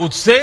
उससे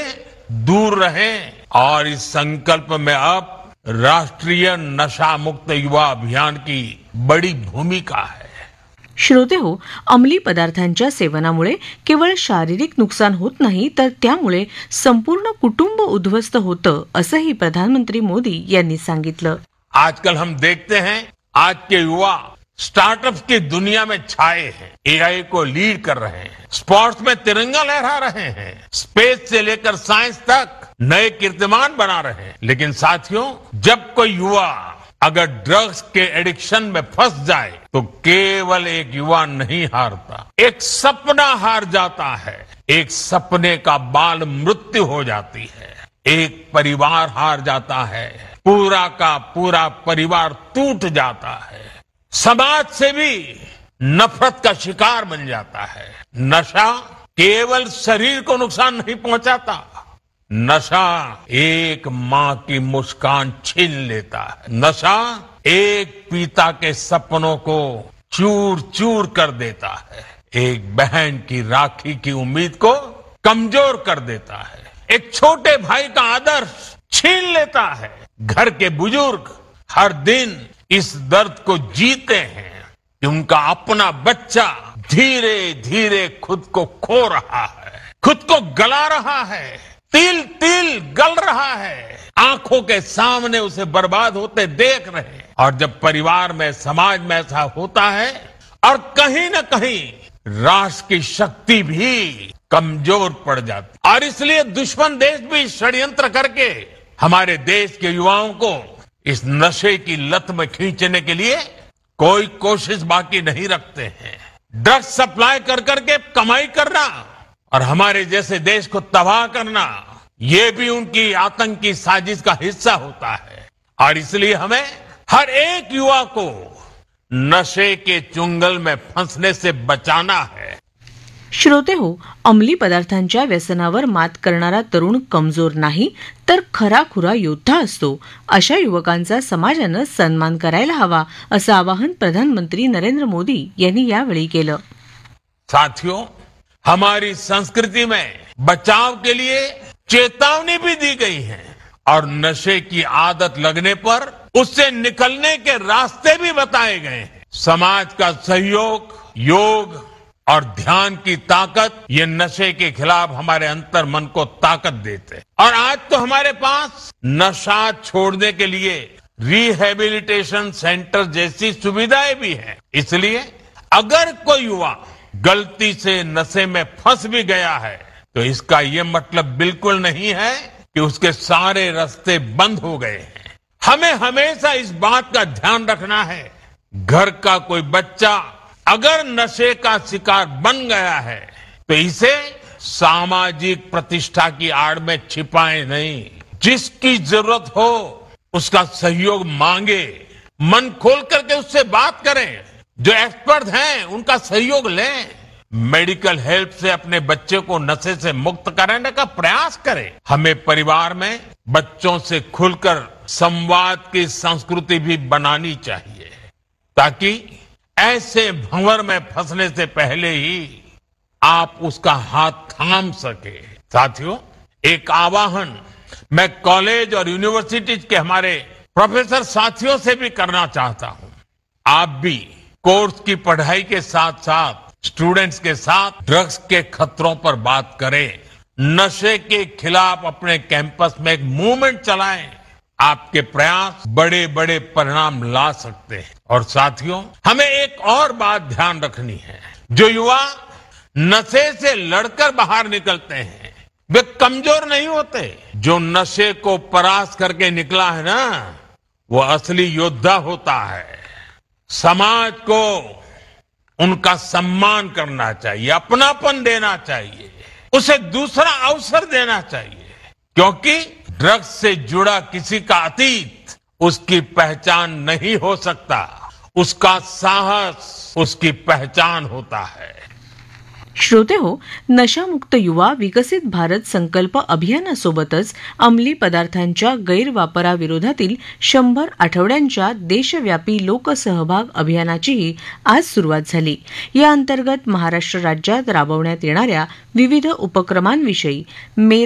दूर रहें। और इस संकल्प में अब राष्ट्रीय नशा मुक्त युवा अभियान की बड़ी भूमिका है। श्रोते हो, अंमली पदार्थांच्या सेवनामुळे केवळ शारीरिक नुकसान होत नाही, तर त्यामुळे संपूर्ण कुटुंब उद्ध्वस्त होतं, असंही प्रधानमंत्री मोदी यांनी सांगितलं. आजकल हम देखते हैं आज के युवा स्टार्टअप्स की दुनिया में छाए हैं, एआई को लीड कर रहे हैं, स्पोर्ट्स में तिरंगा लहरा रहे हैं, स्पेस से लेकर साइंस तक नए कीर्तिमान बना रहे हैं. लेकिन साथियों, जब कोई युवा अगर ड्रग्स के एडिक्शन में फंस जाए तो केवल एक युवा नहीं हारता, एक सपना हार जाता है, एक सपने का बाल मृत्यु हो जाती है, एक परिवार हार जाता है, पूरा का पूरा परिवार टूट जाता है, समाज से भी नफरत का शिकार बन जाता है. नशा केवल शरीर को नुकसान नहीं पहुंचाता, नशा एक मां की मुस्कान छीन लेता है, नशा एक पिता के सपनों को चूर चूर कर देता है, एक बहन की राखी की उम्मीद को कमजोर कर देता है, एक छोटे भाई का आदर्श छीन लेता है. घर के बुजुर्ग हर दिन इस दर्द को जीते हैं कि उनका अपना बच्चा धीरे धीरे खुद को खो रहा है, खुद को गला रहा है, तिल तिल गल रहा है, आंखों के सामने उसे बर्बाद होते देख रहे हैं. और जब परिवार में, समाज में ऐसा होता है और कहीं न कहीं राष्ट्र की शक्ति भी कमजोर पड़ जाती. और इसलिए दुश्मन देश भी षड्यंत्र करके हमारे देश के युवाओं को इस नशे की लत में खींचने के लिए कोई कोशिश बाकी नहीं रखते हैं. ड्रग्स सप्लाई कर करके कमाई करना और हमारे जैसे देश को तबाह करना, ये भी उनकी आतंकी साजिश का हिस्सा होता है. और इसलिए हमें हर एक युवा को नशे के चुंगल में फंसने से बचाना है. श्रोते हो, अंमली पदार्थांच्या व्यसनावर मात करणारा तरुण कमजोर नाही, तर खराखुरा योद्धा असतो. अशा युवकांचा समाजानं सन्मान करायला हवा, असं आवाहन प्रधानमंत्री नरेंद्र मोदी यांनी यावेळी केलं. साथियों, हमारी संस्कृति में बचाव के लिए चेतावनी भी दी गई है और नशे की आदत लगने पर उससे निकलने के रास्ते भी बताए गए हैं. समाज का सहयोग, योग और ध्यान की ताकत, ये नशे के खिलाफ हमारे अंतर मन को ताकत देते हैं. और आज तो हमारे पास नशा छोड़ने के लिए रिहेबिलिटेशन सेंटर जैसी सुविधाएं भी हैं. इसलिए अगर कोई युवा गलती से नशे में फंस भी गया है तो इसका ये मतलब बिल्कुल नहीं है कि उसके सारे रास्ते बंद हो गए हैं. हमें हमेशा इस बात का ध्यान रखना है, घर का कोई बच्चा अगर नशे का शिकार बन गया है तो इसे सामाजिक प्रतिष्ठा की आड़ में छिपाए नहीं. जिसकी जरूरत हो उसका सहयोग मांगे, मन खोल करके उससे बात करें, जो एक्सपर्ट हैं उनका सहयोग लें, मेडिकल हेल्प से अपने बच्चे को नशे से मुक्त कराने का प्रयास करें. हमें परिवार में बच्चों से खुलकर संवाद की संस्कृति भी बनानी चाहिए ताकि ऐसे भंवर में फंसने से पहले ही आप उसका हाथ थाम सके. साथियों, एक आवाहन मैं कॉलेज और यूनिवर्सिटीज के हमारे प्रोफेसर साथियों से भी करना चाहता हूं. आप भी कोर्स की पढ़ाई के साथ साथ स्टूडेंट्स के साथ ड्रग्स के खतरों पर बात करें, नशे के खिलाफ अपने कैंपस में एक मूवमेंट चलाएं. आपके प्रयास बड़े बड़े परिणाम ला सकते हैं. और साथियों, हमें एक और बात ध्यान रखनी है, जो युवा नशे से लड़कर बाहर निकलते हैं वे कमजोर नहीं होते. जो नशे को परास्त करके निकला है ना, वो असली योद्धा होता है. समाज को उनका सम्मान करना चाहिए, अपनापन देना चाहिए, उसे दूसरा अवसर देना चाहिए, क्योंकि ड्रग्स से जुड़ा किसी का अतीत उसकी पहचान नहीं हो सकता, उसका साहस उसकी पहचान होता है. श्रोते हो, नशामुक्त युवा विकसित भारत संकल्प अभियानासोबतच अंमली पदार्थांच्या गैरवापराविरोधातील 100 आठवड्यांच्या देशव्यापी लोकसहभाग अभियानाचीही आज सुरुवात झाली. या अंतर्गत महाराष्ट्र राज्यात राबवण्यात येणाऱ्या विविध उपक्रमांविषयी